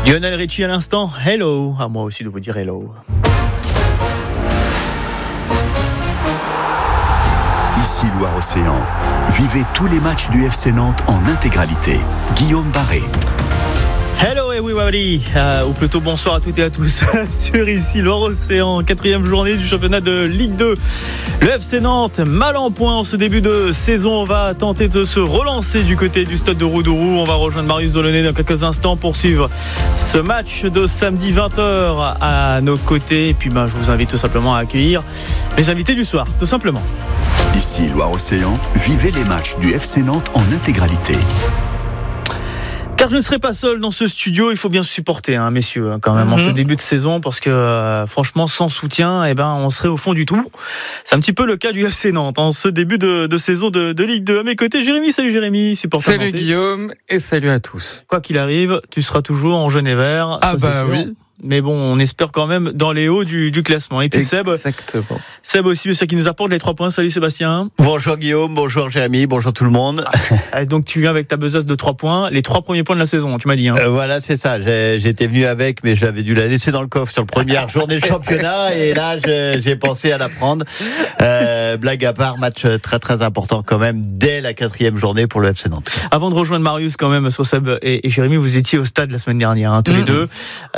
Lionel Richie à l'instant, hello. À moi aussi de vous dire hello. Ici Loire-Océan. Vivez tous les matchs du FC Nantes en intégralité. Guillaume Barré. Hello everybody, ou plutôt bonsoir à toutes et à tous sur ici Loire-Océan, 4e journée du championnat de Ligue 2. Le FC Nantes, mal en point en ce début de saison. On va tenter de se relancer du côté du stade de Roudourou. On va rejoindre Marius Delaunay dans quelques instants pour suivre ce match de samedi 20h à nos côtés. Et puis je vous invite tout simplement à accueillir les invités du soir, tout simplement. Ici Loire-Océan, vivez les matchs du FC Nantes en intégralité. Car je ne serai pas seul dans ce studio, il faut bien se supporter, messieurs, quand même, en ce début de saison, parce que franchement, sans soutien, on serait au fond du trou. C'est un petit peu le cas du FC Nantes, en ce début de saison de Ligue 2. À mes côtés, Jérémy. Salut Jérémy, supporter Salut nantais. Guillaume, et salut à tous. Quoi qu'il arrive, tu seras toujours en jaune et vert. Ah ça, c'est sûr. Oui. Mais bon, on espère quand même dans les hauts du classement. Et puis Exactement. Seb aussi, monsieur qui nous apporte les 3 points. Salut Sébastien. Bonjour Guillaume, bonjour Jérémy, bonjour tout le monde. Donc tu viens avec ta besace de 3 points, les 3 premiers points de la saison, tu m'as dit. Voilà, c'est ça. J'étais venu avec, mais j'avais dû la laisser dans le coffre sur la première journée de championnat. Et là, j'ai pensé à la prendre. Blague à part, match très très important quand même dès la 4e journée pour le FC Nantes. Avant de rejoindre Marius quand même sur Seb et Jérémy, vous étiez au stade la semaine dernière, tous les deux.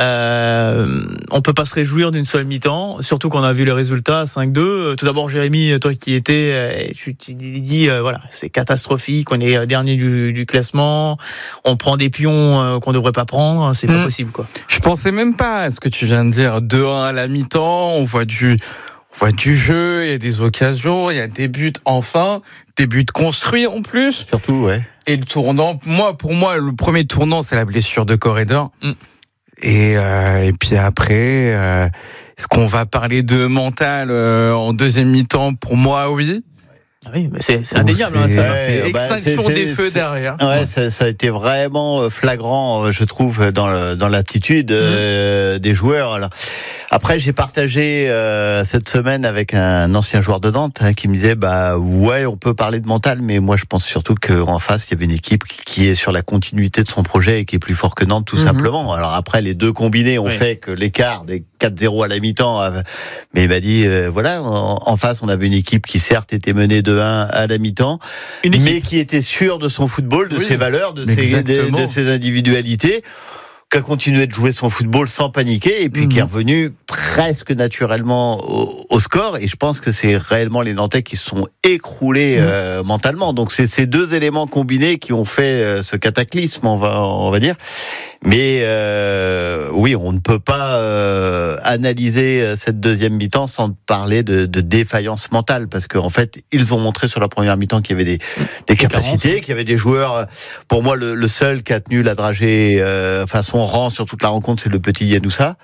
On peut pas se réjouir d'une seule mi-temps, surtout qu'on a vu les résultats 5-2. Tout d'abord Jérémy, toi qui étais, tu dis voilà, c'est catastrophique, on est dernier du classement, on prend des pions qu'on devrait pas prendre, c'est pas possible quoi. Je pensais même pas à ce que tu viens de dire. 2-1 à la mi-temps, on voit du jeu, il y a des occasions, il y a des buts enfin, des buts construits en plus. Surtout, ouais. Et le tournant, pour moi, le premier tournant, c'est la blessure de Corredor. Et puis après, est-ce qu'on va parler de mental en deuxième mi-temps? Pour moi, oui. Oui, mais c'est indéniable. C'est extinction des feux derrière. Ouais, ça a été vraiment flagrant, je trouve, dans l'attitude des joueurs. Alors, après, j'ai partagé cette semaine avec un ancien joueur de Nantes qui me disait, ouais, on peut parler de mental, mais moi, je pense surtout qu'en face, il y avait une équipe qui est sur la continuité de son projet et qui est plus fort que Nantes, tout simplement. Alors après, les deux combinés ont fait que l'écart des 4-0 à la mi-temps, mais il m'a dit, voilà, en face, on avait une équipe qui certes était menée 2-1 à la mi-temps, mais qui était sûre de son football, de ses valeurs, de ses individualités, qui a continué de jouer son football sans paniquer et puis qui est revenu presque naturellement au score. Et je pense que c'est réellement les Nantais qui se sont écroulés mentalement. Donc c'est ces deux éléments combinés qui ont fait ce cataclysme, on va dire. Mais oui, on ne peut pas analyser cette deuxième mi-temps sans parler de défaillance mentale, parce qu'en fait, ils ont montré sur la première mi-temps qu'il y avait des capacités, qu'il y avait des joueurs. Pour moi, le seul qui a tenu la dragée son rang sur toute la rencontre, c'est le petit Yanoussa.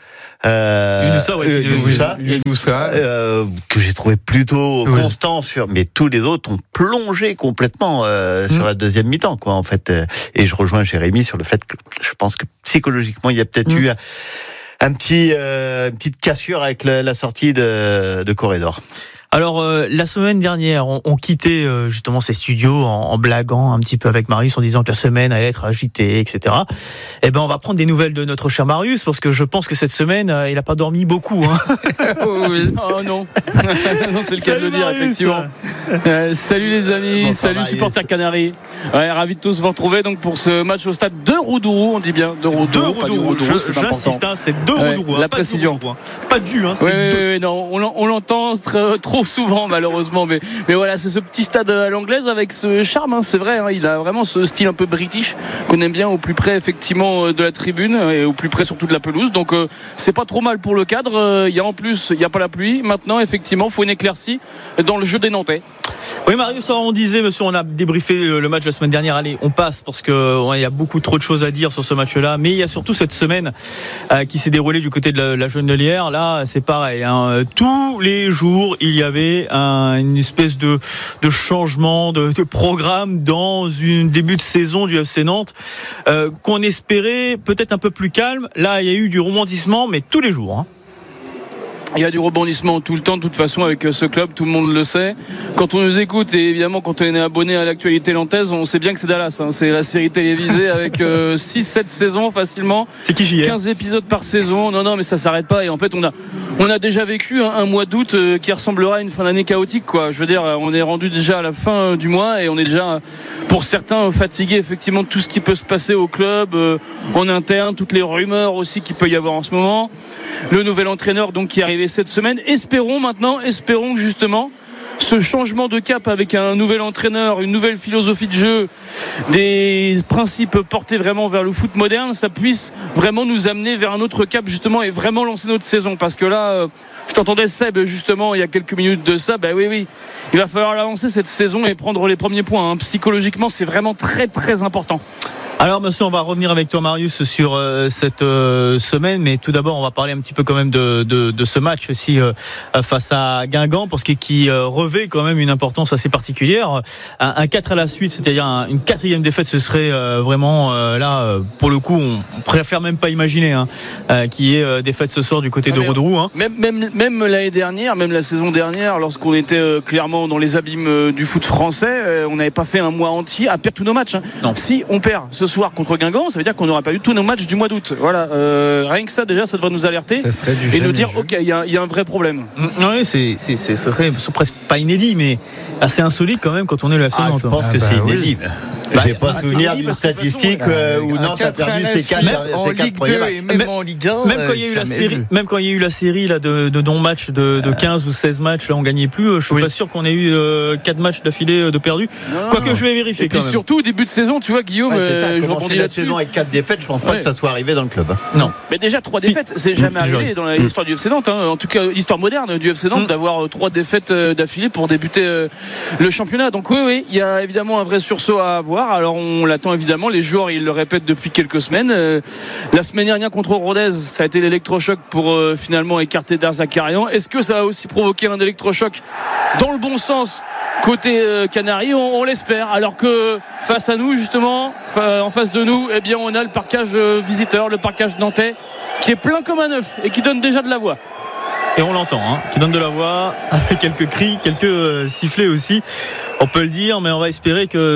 Yanoussa, que j'ai trouvé plutôt constant mais tous les autres ont plongé complètement sur la deuxième mi-temps, quoi, en fait. Et je rejoins Jérémy sur le fait que je pense que psychologiquement, il y a peut-être eu une petite cassure avec la sortie de Corredor. Alors, la semaine dernière, on quittait justement ces studios en blaguant un petit peu avec Marius, en disant que la semaine allait être agitée, etc. On va prendre des nouvelles de notre cher Marius, parce que je pense que cette semaine, il n'a pas dormi beaucoup. Oui. Oh non. Non, c'est le cas de le dire, effectivement. Salut les amis, bonsoir salut Marius. Supporters Canaries. Ouais, ravi de tous vous retrouver donc pour ce match au stade de Roudourou, on dit bien de Roudourou. J'insiste, c'est de Roudourou. La précision. Pas du, c'est non, on l'entend trop souvent malheureusement, mais voilà, c'est ce petit stade à l'anglaise avec ce charme, c'est vrai, il a vraiment ce style un peu british qu'on aime bien, au plus près effectivement de la tribune et au plus près surtout de la pelouse, donc c'est pas trop mal pour le cadre. Il y a en plus, il n'y a pas la pluie, maintenant effectivement il faut une éclaircie dans le jeu des Nantais. Oui Marius, on disait, monsieur, on a débriefé le match la semaine dernière, allez on passe parce que il y a beaucoup trop de choses à dire sur ce match là, mais il y a surtout cette semaine qui s'est déroulée du côté de la Genelière. Là c'est pareil, tous les jours il y avait une espèce de changement de programme dans une début de saison du FC Nantes qu'on espérait peut-être un peu plus calme. Là il y a eu du rebondissement, mais tous les jours. Il y a du rebondissement tout le temps, de toute façon, avec ce club, tout le monde le sait. Quand on nous écoute, et évidemment, quand on est abonné à l'actualité nantaise, on sait bien que c'est Dallas. C'est la série télévisée avec 6-7 saisons facilement. C'est qui j'y ai 15 épisodes par saison. Non, mais ça s'arrête pas. Et en fait, on a déjà vécu un mois d'août qui ressemblera à une fin d'année chaotique, quoi. Je veux dire, on est rendu déjà à la fin du mois et on est déjà, pour certains, fatigués, effectivement, de tout ce qui peut se passer au club, en interne, toutes les rumeurs aussi qu'il peut y avoir en ce moment. Le nouvel entraîneur donc qui est arrivé cette semaine. Espérons que justement ce changement de cap avec un nouvel entraîneur, une nouvelle philosophie de jeu, des principes portés vraiment vers le foot moderne, ça puisse vraiment nous amener vers un autre cap justement et vraiment lancer notre saison. Parce que là, je t'entendais Seb justement il y a quelques minutes de ça, oui, il va falloir lancer cette saison et prendre les premiers points. Psychologiquement, c'est vraiment très très important. Alors monsieur, on va revenir avec toi Marius sur cette semaine, mais tout d'abord on va parler un petit peu quand même de ce match aussi face à Guingamp, parce qui revêt quand même une importance assez particulière. Un 4 à la suite, c'est-à-dire une 4e défaite, ce serait vraiment là pour le coup on préfère même pas imaginer qu'il y ait défaite ce soir du côté de Roudroux. Même l'année dernière, même la saison dernière, lorsqu'on était clairement dans les abîmes du foot français, on n'avait pas fait un mois entier à perdre tous nos matchs. Non. Si on perd ce soir contre Guingamp, ça veut dire qu'on n'aura pas eu tous nos matchs du mois d'août. Voilà, rien que ça déjà, ça devrait nous alerter et nous dire ok, il y a un vrai problème. Oui, c'est presque pas inédit, mais assez insolite quand même quand on est le FC Nantes. Je pense que c'est inédit. J'ai pas souvenir d'une statistique où Nantes a perdu ses 4 premiers matchs. Même en Ligue 1. Même quand il y a eu la série là, de non-matchs de 15 ou 16 matchs, là on gagnait plus. Je suis pas sûr qu'on ait eu 4 matchs d'affilée de perdus. Quoique je vais vérifier. Et puis surtout au début de saison, tu vois Guillaume, je rebondis la saison avec 4 défaites, je pense pas que ça soit arrivé dans le club. Non. Mais déjà 3 défaites, c'est jamais arrivé dans l'histoire du FC Nantes. En tout cas, l'histoire moderne du FC Nantes d'avoir 3 défaites d'affilée pour débuter le championnat. Donc oui, il y a évidemment un vrai sursaut à avoir. Alors on l'attend évidemment, les joueurs ils le répètent depuis quelques semaines. La semaine dernière contre Rodez, ça a été l'électrochoc pour finalement écarter Darzakarian. Est-ce que ça va aussi provoquer un électrochoc dans le bon sens côté Canaries? On l'espère, alors que face à nous justement, en face de nous, eh bien on a le parquage visiteur, le parquage nantais qui est plein comme un œuf et qui donne déjà de la voix. Et on l'entend, qui donne de la voix avec quelques cris, quelques sifflets aussi, on peut le dire, mais on va espérer que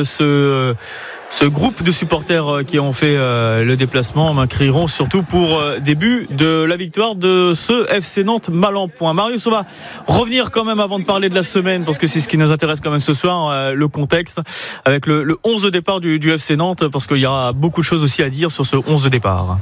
ce groupe de supporters qui ont fait le déplacement crieront surtout pour début de la victoire de ce FC Nantes mal en point. Marius, on va revenir quand même avant de parler de la semaine, parce que c'est ce qui nous intéresse quand même ce soir, le contexte avec le 11 de départ du FC Nantes, parce qu'il y aura beaucoup de choses aussi à dire sur ce 11 de départ.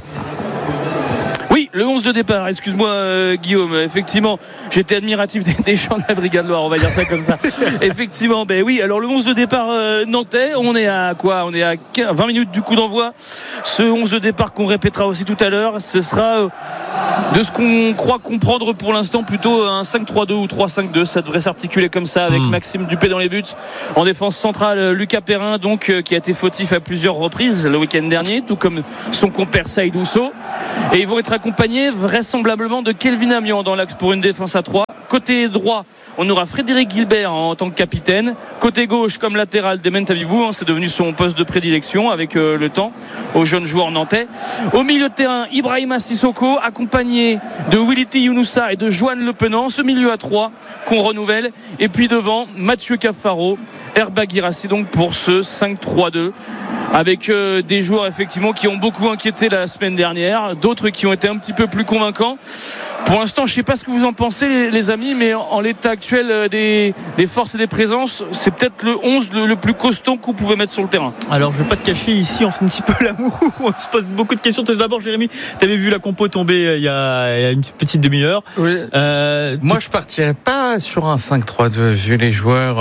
Oui, le 11 de départ, excuse-moi Guillaume, effectivement, j'étais admiratif des chants de la Brigade Loire, on va dire ça comme ça. Effectivement, oui, alors le 11 de départ nantais, on est à quoi ? On est à 20 minutes du coup d'envoi. Ce 11 de départ qu'on répétera aussi tout à l'heure, ce sera de ce qu'on croit comprendre pour l'instant plutôt un 5-3-2 ou 3-5-2, ça devrait s'articuler comme ça avec Maxime Dupé dans les buts. En défense centrale, Lucas Perrin donc qui a été fautif à plusieurs reprises le week-end dernier, tout comme son compère Saïd Ousso. Et ils vont être accompagné vraisemblablement de Kelvin Amian dans l'axe pour une défense à 3. Côté droit, on aura Frédéric Gilbert en tant que capitaine. Côté gauche, comme latéral, Demen Tabibou, c'est devenu son poste de prédilection avec le temps aux jeunes joueurs nantais. Au milieu de terrain, Ibrahima Sissoko accompagné de Wility Younoussa et de Joanne Le Penant. Ce milieu à 3 qu'on renouvelle. Et puis devant, Mathieu Cafaro, Herba Guirassi donc pour ce 5-3-2. Avec des joueurs effectivement qui ont beaucoup inquiété la semaine dernière, d'autres qui ont été un petit peu plus convaincants. Pour l'instant, je ne sais pas ce que vous en pensez les amis, mais en l'état actuel des forces et des présences, c'est peut-être le 11 le plus costaud qu'on pouvait mettre sur le terrain. Alors je ne vais pas te cacher, ici on fait un petit peu l'amour, on se pose beaucoup de questions. D'abord Jérémy, tu avais vu la compo tomber il y a une petite demi-heure. Oui. Moi je partirais pas sur un 5-3-2 vu les joueurs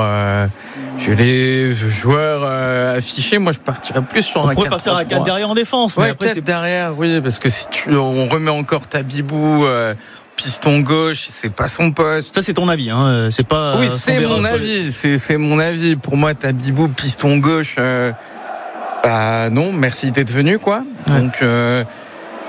affichés. Moi je partirais plus sur un 4-3-3. On pourrait passer à 4 derrière en défense, mais après c'est derrière, oui, parce que si on remet encore Tabibou piston gauche, c'est pas son poste. Ça c'est ton avis, c'est pas. Oui, c'est mon avis. C'est mon avis. Pour moi, Tabibou piston gauche. Non, merci d'être venu, quoi. Ouais. Donc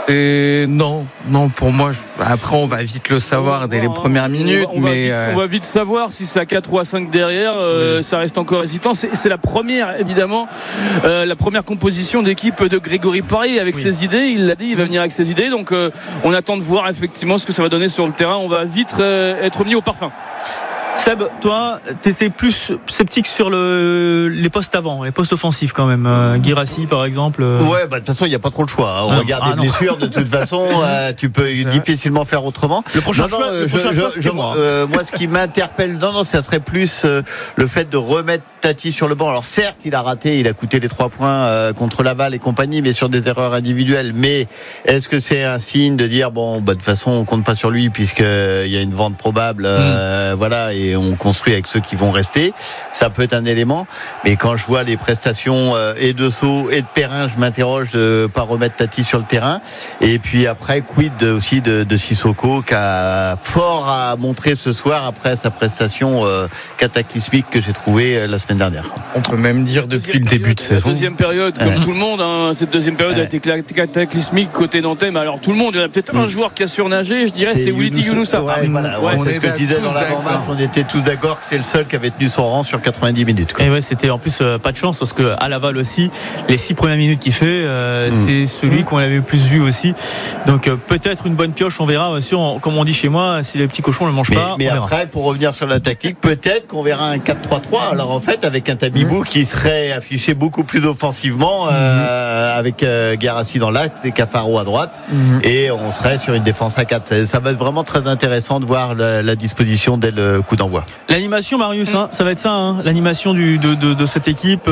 Non, pour moi, après on va vite le savoir dès les premières minutes. On va vite savoir si c'est à 4 ou à 5 derrière, ça reste encore hésitant. C'est la première, évidemment, la première composition d'équipe de Grégory Poirier avec ses idées. Il l'a dit, il va venir avec ses idées. Donc on attend de voir effectivement ce que ça va donner sur le terrain. On va vite être mis au parfum. Seb, toi, t'étais plus sceptique sur les postes avant, les postes offensifs quand même. Guirassy, par exemple. Ouais, de toute façon, il n'y a pas trop le choix. On regarde les blessures, de toute façon, tu peux difficilement faire autrement. Le prochain choix, moi, ce qui m'interpelle, ça serait plus le fait de remettre Tati sur le banc. Alors certes, il a raté, il a coûté les 3 points contre Laval et compagnie, mais sur des erreurs individuelles. Mais est-ce que c'est un signe de dire de toute façon, on compte pas sur lui puisqu'il y a une vente probable, voilà, et on construit avec ceux qui vont rester. Ça peut être un élément, mais quand je vois les prestations et de Sceaux et de Perrin, je m'interroge de pas remettre Tati sur le terrain. Et puis après, quid aussi de Sissoko qui a fort à montrer ce soir après sa prestation cataclysmique que j'ai trouvée la semaine dernière. On peut même dire depuis le début de saison. Deuxième période, comme tout le monde, cette deuxième période a été cataclysmique côté nantais. Mais alors tout le monde, il y en a peut-être un joueur qui a surnagé, je dirais, c'est Willy Younoussa. C'est ce que je disais dans l'avant-match. On était tous d'accord que c'est le seul qui avait tenu son rang sur 90 minutes. Et c'était en plus pas de chance parce que à Laval aussi, les 6 premières minutes qu'il fait, c'est celui qu'on avait le plus vu aussi. Donc peut-être une bonne pioche, on verra. Sûr, comme on dit chez moi, si les petits cochons ne le mangent pas. Mais après, pour revenir sur la tactique, peut-être qu'on verra un 4-3-3. Alors en fait, avec un Tabibou qui serait affiché beaucoup plus offensivement, avec Guirassy dans l'axe et Cafaro à droite, et on serait sur une défense à 4. Ça va être vraiment très intéressant de voir la disposition dès le coup d'envoi. L'animation, Marius, ça va être ça, l'animation de cette équipe,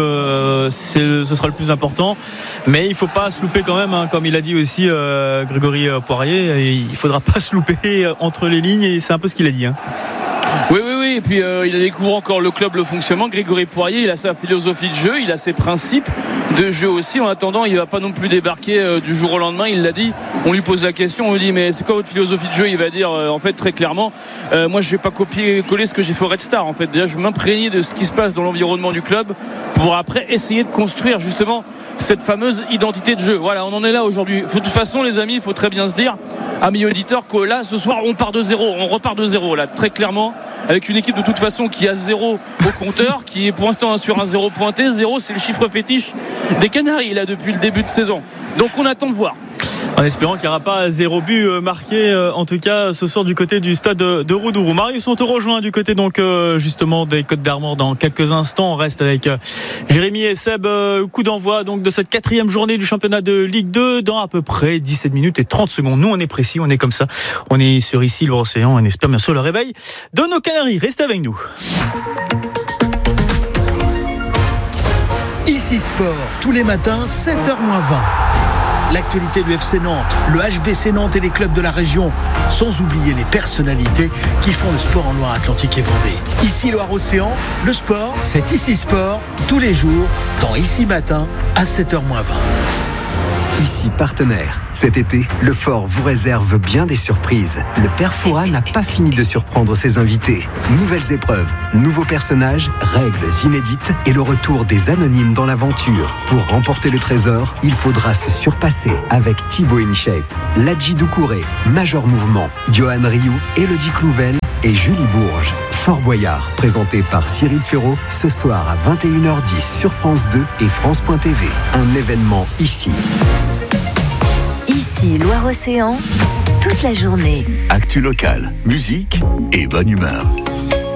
ce sera le plus important. Mais il faut pas se louper quand même, comme il a dit aussi Grégory Poirier, il faudra pas se louper entre les lignes, et c'est un peu ce qu'il a dit. Oui. Et puis il découvre encore le club, le fonctionnement. Grégory Poirier, il a sa philosophie de jeu, il a ses principes de jeu aussi. En attendant, il va pas non plus débarquer du jour au lendemain. Il l'a dit. On lui pose la question, on lui dit mais c'est quoi votre philosophie de jeu? Il va dire en fait très clairement, moi je vais pas copier-coller ce que j'ai fait au Red Star. En fait, déjà je veux m'imprégner de ce qui se passe dans l'environnement du club pour après essayer de construire justement cette fameuse identité de jeu. Voilà, on en est là aujourd'hui. De toute façon, les amis, il faut très bien se dire, amis auditeurs, que là, ce soir, on repart de zéro, là, très clairement, avec une équipe de toute façon qui a 0 au compteur, qui est pour l'instant sur un 0 pointé. 0, c'est le chiffre fétiche des Canaries, là, depuis le début de saison. Donc, on attend de voir. En espérant qu'il n'y aura pas 0 but marqué, en tout cas ce soir du côté du stade de Roudourou. Marius, on te rejoint du côté donc justement des Côtes d'Armor dans quelques instants. On reste avec Jérémy et Seb. Coup d'envoi donc de cette 4e journée du championnat de Ligue 2 dans à peu près 17 minutes et 30 secondes. Nous on est précis, on est comme ça. On est sur ici l'Océan, on espère bien sûr le réveil de nos Canaries. Restez avec nous. Ici Sport, tous les matins 7h-20. L'actualité du FC Nantes, le HBC Nantes et les clubs de la région, sans oublier les personnalités qui font le sport en Loire-Atlantique et Vendée. Ici Loire-Océan, le sport, c'est Ici Sport, tous les jours, dans Ici Matin, à 7h-20. Ici partenaire. Cet été, le Fort vous réserve bien des surprises. Le Père Fouras n'a pas fini de surprendre ses invités. Nouvelles épreuves, nouveaux personnages, règles inédites et le retour des anonymes dans l'aventure. Pour remporter le trésor, il faudra se surpasser avec Thibaut InShape, Ladji Doucouré, Major Mouvement, Johan Rioux, Élodie Clouvel et Julie Bourges. Fort Boyard, présenté par Cyril Ferraud, ce soir à 21h10 sur France 2 et France.tv. Un événement ici. Ici, Loire-Océan, toute la journée. Actu locale, musique et bonne humeur.